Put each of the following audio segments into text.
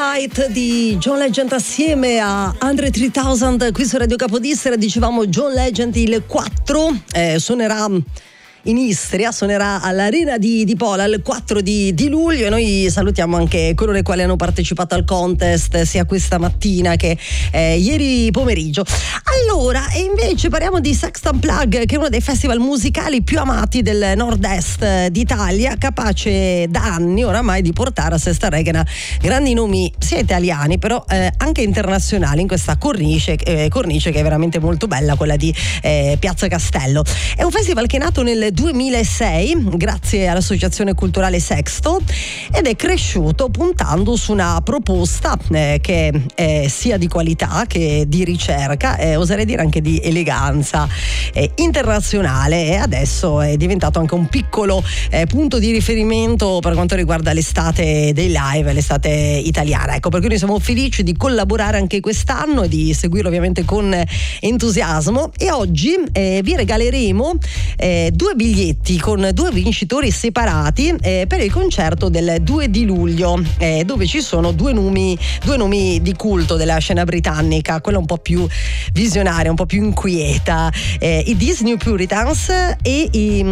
Moonlight di John Legend assieme a Andre 3000 qui su Radio Capodistria. Dicevamo John Legend il 4 suonerà in Istria, suonerà all'Arena di Pola il 4 di luglio, e noi salutiamo anche coloro i quali hanno partecipato al contest sia questa mattina che ieri pomeriggio. Allora, e invece parliamo di Sextant Plug, che è uno dei festival musicali più amati del nord-est d'Italia, capace da anni oramai di portare a Sesta Regina grandi nomi sia italiani però anche internazionali in questa cornice che è veramente molto bella, quella di Piazza Castello. È un festival che è nato nel 2006 grazie all'associazione culturale Sexto ed è cresciuto puntando su una proposta che è sia di qualità che di ricerca, oserei dire anche di eleganza internazionale, e adesso è diventato anche un piccolo punto di riferimento per quanto riguarda l'estate dei live, l'estate italiana. Ecco, per cui noi siamo felici di collaborare anche quest'anno e di seguirlo ovviamente con entusiasmo, e oggi vi regaleremo due biglietti con due vincitori separati per il concerto del 2 di luglio, dove ci sono due nomi di culto della scena britannica, quella un po' più visionaria, un po' più inquieta, i Disney Puritans e i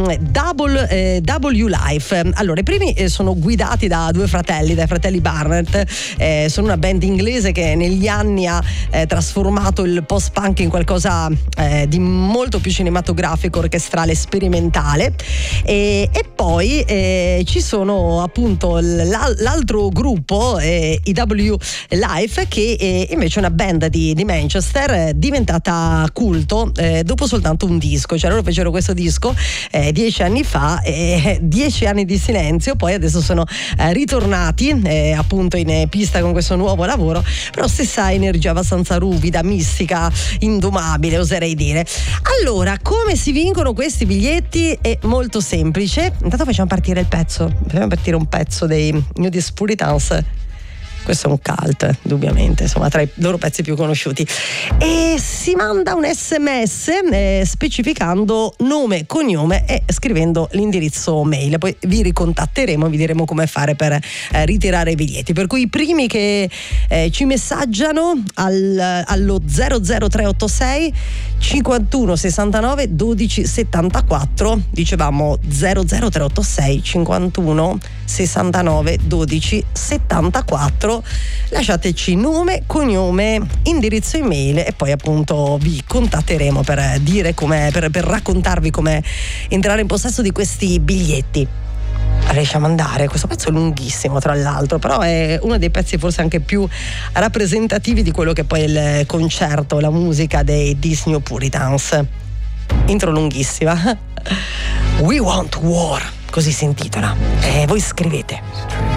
W Life. Allora, i primi sono guidati da dai fratelli Barnett, sono una band inglese che negli anni ha trasformato il post-punk in qualcosa di molto più cinematografico, orchestrale, sperimentale, e poi ci sono appunto l'altro gruppo, i W Life, che invece è una band di Manchester diventata culto dopo soltanto un disco. Cioè loro fecero questo disco 10 anni fa, 10 anni di silenzio, poi adesso sono ritornati appunto in pista con questo nuovo lavoro, però stessa energia abbastanza ruvida, mistica, indomabile, oserei dire. Allora, come si vincono questi biglietti? È molto semplice. Intanto facciamo partire un pezzo dei Nudist Puritans. Questo è un cult, indubbiamente, insomma, tra i loro pezzi più conosciuti. E si manda un SMS specificando nome, cognome e scrivendo l'indirizzo mail. Poi vi ricontatteremo e vi diremo come fare per ritirare i biglietti. Per cui i primi che ci messaggiano allo 00386 51 69 12 74, dicevamo 00386 51 69 12 74, lasciateci nome, cognome, indirizzo email e poi appunto vi contatteremo per dire per raccontarvi come entrare in possesso di questi biglietti. Lasciamo andare, questo pezzo è lunghissimo tra l'altro, però è uno dei pezzi forse anche più rappresentativi di quello che poi è il concerto, la musica dei Disney Puritans. Intro lunghissima. We Want War, così si intitola, e voi scrivete.